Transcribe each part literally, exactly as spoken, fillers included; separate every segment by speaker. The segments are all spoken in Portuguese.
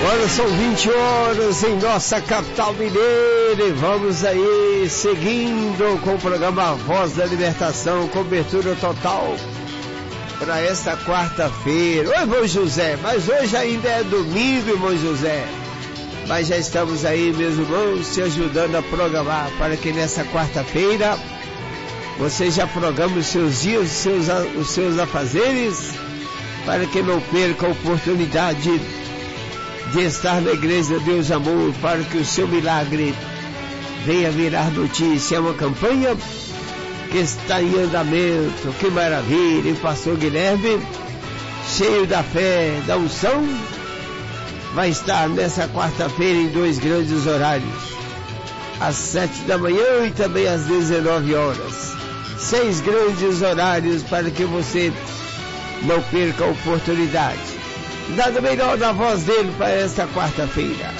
Speaker 1: Agora são vinte horas em nossa capital mineira e vamos aí seguindo com o programa Voz da Libertação, cobertura total para esta quarta-feira. Oi, irmão José, mas hoje ainda é domingo, irmão José. Mas já estamos aí, meus irmãos, te ajudando a programar para que nessa quarta-feira você já programe os seus dias, os seus, os seus afazeres, para que não perca a oportunidade de estar na igreja Deus Amor, para que o seu milagre venha virar notícia. É uma campanha que está em andamento. Que maravilha, hein, pastor Guilherme, cheio da fé, da unção, vai estar nessa quarta-feira em dois grandes horários, às sete da manhã e também às dezenove horas. Seis grandes horários para que você não perca a oportunidade. Nada melhor da voz dele para esta quarta-feira.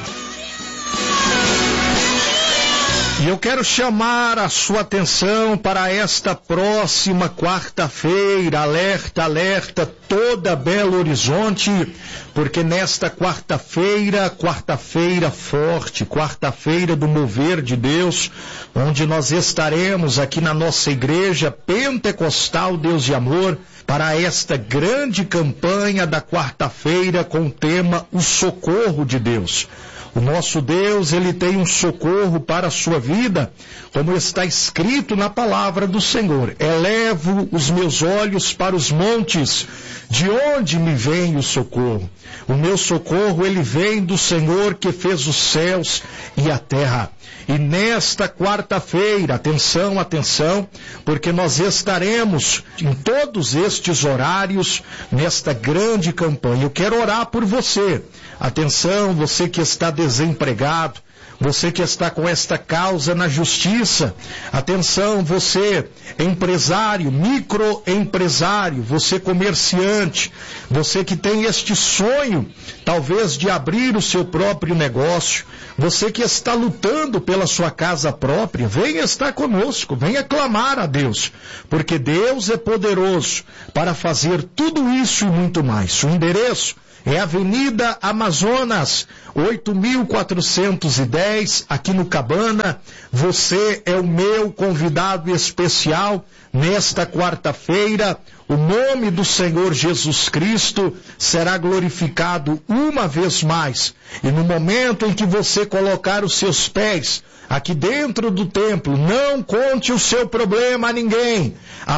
Speaker 2: E eu quero chamar a sua atenção para esta próxima quarta-feira. Alerta, alerta, toda Belo Horizonte, porque nesta quarta-feira, quarta-feira forte, quarta-feira do mover de Deus, onde nós estaremos aqui na nossa igreja pentecostal Deus de Amor, para esta grande campanha da quarta-feira com o tema O Socorro de Deus. O nosso Deus, ele tem um socorro para a sua vida, como está escrito na palavra do Senhor. Elevo os meus olhos para os montes, de onde me vem o socorro? O meu socorro, ele vem do Senhor que fez os céus e a terra. E nesta quarta-feira, atenção, atenção, porque nós estaremos em todos estes horários, nesta grande campanha. Eu quero orar por você. Atenção, você que está desempregado, você que está com esta causa na justiça. Atenção, você empresário, microempresário, você comerciante, você que tem este sonho, talvez de abrir o seu próprio negócio, você que está lutando pela sua casa própria, venha estar conosco, venha clamar a Deus, porque Deus é poderoso para fazer tudo isso e muito mais. O endereço é Avenida Amazonas, oito mil quatrocentos e dez, aqui no Cabana. Você é o meu convidado especial nesta quarta-feira. O nome do Senhor Jesus Cristo será glorificado uma vez mais. E no momento em que você colocar os seus pés aqui dentro do templo, não conte o seu problema a ninguém.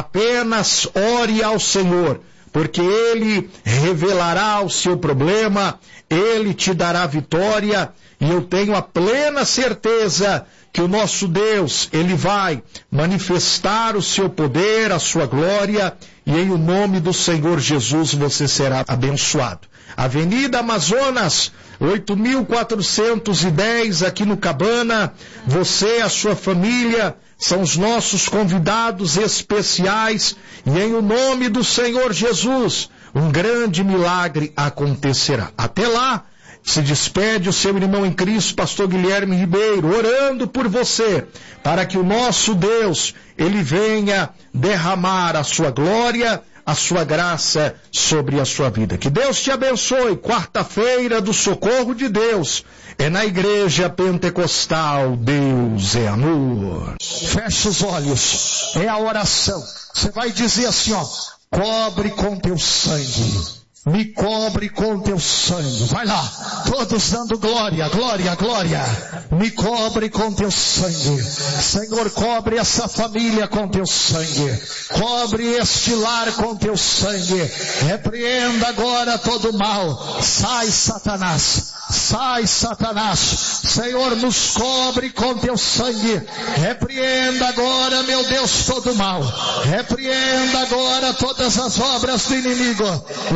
Speaker 2: Apenas ore ao Senhor, porque Ele revelará o seu problema, Ele te dará vitória, e eu tenho a plena certeza que o nosso Deus, Ele vai manifestar o seu poder, a sua glória, e em o nome do Senhor Jesus você será abençoado. Avenida Amazonas, oito mil quatrocentos e dez, aqui no Cabana. Você, a sua família, são os nossos convidados especiais, e em o nome do Senhor Jesus, um grande milagre acontecerá. Até lá, se despede o seu irmão em Cristo, pastor Guilherme Ribeiro, orando por você, para que o nosso Deus, Ele venha derramar a sua glória, a sua graça sobre a sua vida. Que Deus te abençoe. Quarta-feira do socorro de Deus é na Igreja Pentecostal Deus é Amor.
Speaker 3: Feche os olhos, é a oração. Você vai dizer assim, ó: cobre com teu sangue, me cobre com teu sangue. Vai lá, todos dando glória, glória, glória. Me cobre com teu sangue. Senhor, cobre essa família com teu sangue. Cobre este lar com teu sangue. Repreenda agora todo mal. Sai, Satanás. Sai, Satanás. Senhor, nos cobre com teu sangue. Repreenda agora, meu Deus, todo mal. Repreenda agora todas as obras do inimigo.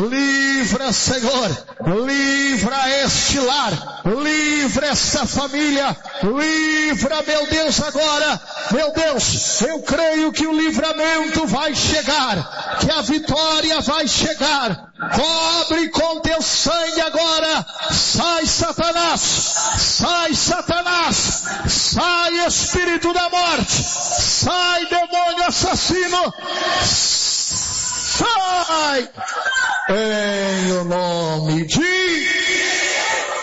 Speaker 3: Livra, Senhor. Livra este lar. Livra esta família. Livra, meu Deus, agora. Meu Deus, eu creio que o livramento vai chegar. Que a vitória vai chegar. Cobre com teu sangue agora. Sai, Satanás. Sai, Satanás. Sai, espírito da morte. Sai, demônio assassino. Sai. Em o nome de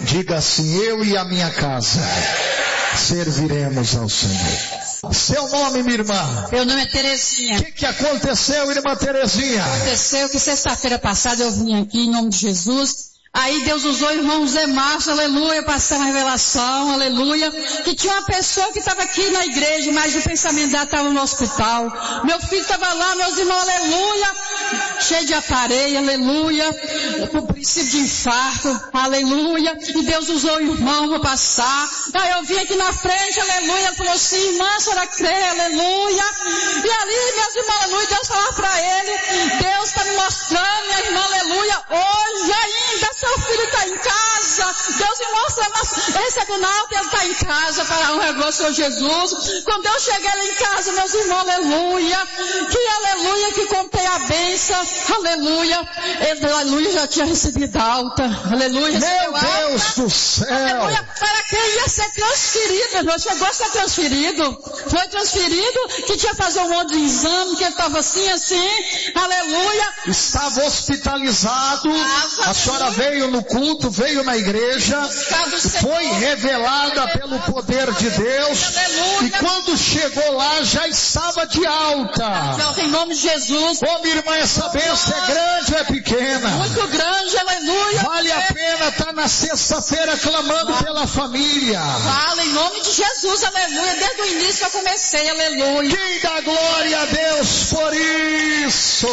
Speaker 3: Diga assim: eu e a minha casa serviremos ao Senhor. Seu nome, minha irmã?
Speaker 4: Meu nome é Terezinha.
Speaker 3: O que, que aconteceu, irmã Terezinha?
Speaker 4: Aconteceu que sexta-feira passada eu vim aqui em nome de Jesus. Aí Deus usou o irmão Zé Márcio, aleluia, passar uma revelação, aleluia, que tinha uma pessoa que estava aqui na igreja, mas o pensamento dela estava no hospital. Meu filho estava lá, meus irmãos, aleluia, cheio de aparelho, aleluia, com princípio de infarto, aleluia, e Deus usou o irmão para passar. Aí eu vim aqui na frente, aleluia, ele falou assim: irmã, a senhora crê, aleluia, e ali, meus irmãos, aleluia, Deus falou para ele: Deus está me mostrando, minha irmã, aleluia, hoje ainda seu filho está em casa. Deus me mostra esse agunal que ele está em casa para a honra do Senhor Jesus. Quando eu cheguei lá em casa, meus irmãos, aleluia, que aleluia, que contei a bênção, aleluia, ele, aleluia, já tinha recebido alta, aleluia.
Speaker 3: Meu Deus
Speaker 4: alta,
Speaker 3: do céu!
Speaker 4: Aleluia, para quem ia ser transferido, irmão, chegou a ser transferido, foi transferido, que tinha que fazer um monte de exame, que ele estava assim, assim, aleluia.
Speaker 3: Estava hospitalizado, a senhora veio veio no culto, veio na igreja, foi revelada pelo poder de Deus, e quando chegou lá já estava de alta.
Speaker 4: Em nome de Jesus.
Speaker 3: Ô minha irmã, essa bênção é grande ou é pequena?
Speaker 4: Muito grande, aleluia.
Speaker 3: Vale a pena estar na sexta-feira clamando pela família.
Speaker 4: Fala em nome de Jesus, aleluia. Desde o início eu comecei, aleluia.
Speaker 3: Quem dá glória a Deus por isso?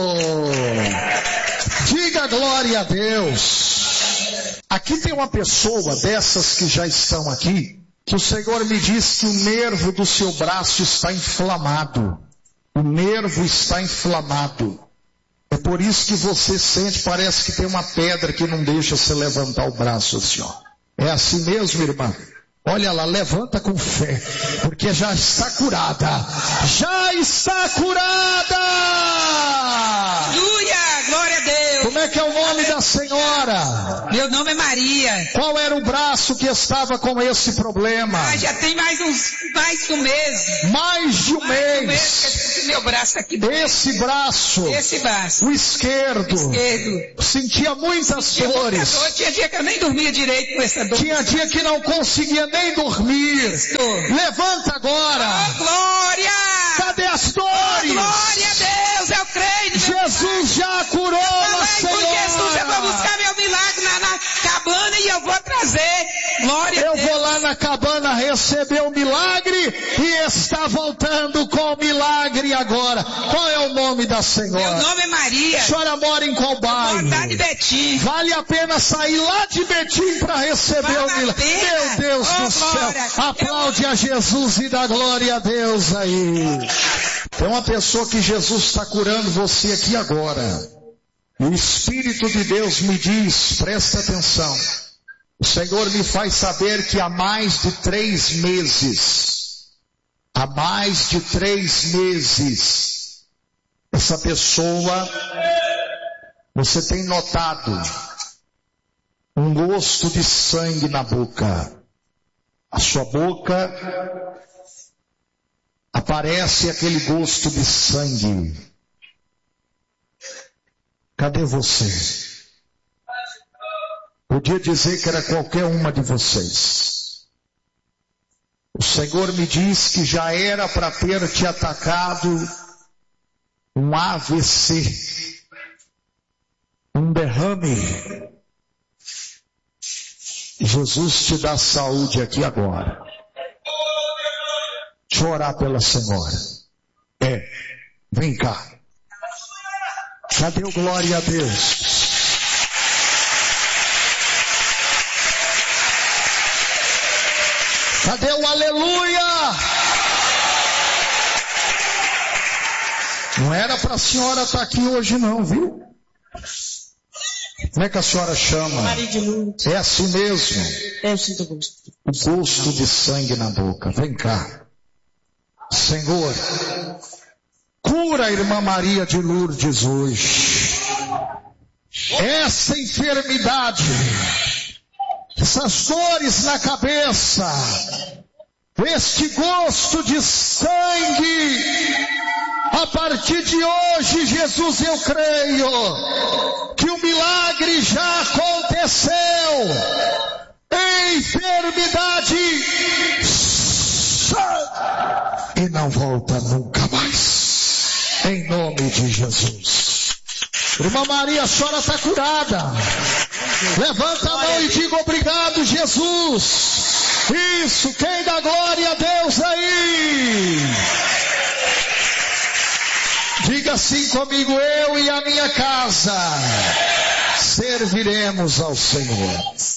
Speaker 3: Diga glória a Deus. Aqui tem uma pessoa dessas que já estão aqui, que o Senhor me diz que o nervo do seu braço está inflamado. O nervo está inflamado. É por isso que você sente, parece que tem uma pedra que não deixa você levantar o braço assim, ó. É assim mesmo, irmã? Olha lá, levanta com fé, porque já está curada. Já está curada!
Speaker 5: Aleluia! Glória a Deus!
Speaker 3: Como é que é o nome da senhora?
Speaker 5: Meu nome é Maria.
Speaker 3: Qual era o braço que estava com esse problema?
Speaker 5: Ah, já tem mais uns, mais de um mês.
Speaker 3: Mais de um
Speaker 5: mais
Speaker 3: mês.
Speaker 5: De um mês que meu braço aqui.
Speaker 3: Esse braço.
Speaker 5: Esse braço.
Speaker 3: O esquerdo.
Speaker 5: O esquerdo.
Speaker 3: Sentia muitas
Speaker 5: Sentia
Speaker 3: dores.
Speaker 5: Muita dor. Tinha dia que eu nem dormia direito com essa dor.
Speaker 3: Tinha dia que não conseguia nem dormir.
Speaker 5: Isso.
Speaker 3: Levanta agora.
Speaker 5: Oh, glória!
Speaker 3: Cadê as dores?
Speaker 5: Oh, glória a Deus, eu creio.
Speaker 3: Jesus já curou a senhora.
Speaker 5: Jesus, eu vou buscar meu milagre na, na cabana e eu vou trazer. Glória
Speaker 3: eu
Speaker 5: a Deus.
Speaker 3: Eu vou lá na cabana receber o milagre e está voltando com o milagre agora. Qual é o nome da senhora?
Speaker 5: Meu nome é Maria.
Speaker 3: A senhora mora em qual bairro?
Speaker 5: Moro lá de Betim.
Speaker 3: Vale a pena sair lá de Betim para receber
Speaker 5: vale
Speaker 3: o milagre. Meu Deus
Speaker 5: oh,
Speaker 3: do céu.
Speaker 5: glória.
Speaker 3: Aplaude eu... a Jesus e dá glória a Deus aí. Tem uma pessoa que Jesus está curando você aqui agora. O Espírito de Deus me diz, presta atenção. O Senhor me faz saber que há mais de três meses, há mais de três meses, essa pessoa, você tem notado um gosto de sangue na boca. A sua boca aparece aquele gosto de sangue. Cadê você? Podia dizer que era qualquer uma de vocês. O Senhor me diz que já era para ter te atacado um A V C, um derrame. Jesus te dá saúde aqui agora. Deixa eu orar pela senhora. É, vem cá. Cadê o glória a Deus? Cadê o aleluia? Não era para a senhora estar aqui hoje não, viu? Como é que a senhora chama?
Speaker 4: Maria de Lourdes.
Speaker 3: É assim mesmo?
Speaker 4: Eu sinto gosto.
Speaker 3: O gosto de sangue na boca. Vem cá. Senhor, cura a irmã Maria de Lourdes hoje. Essa enfermidade, essas dores na cabeça, este gosto de sangue, a partir de hoje, Jesus, eu creio que o milagre já aconteceu. enfermidade sai e não volta nunca mais. Em nome de Jesus. Irmã Maria, a senhora está curada. Levanta a mão e diga obrigado, Jesus. Isso, quem dá glória a Deus aí? Diga assim comigo: eu e a minha casa serviremos ao Senhor.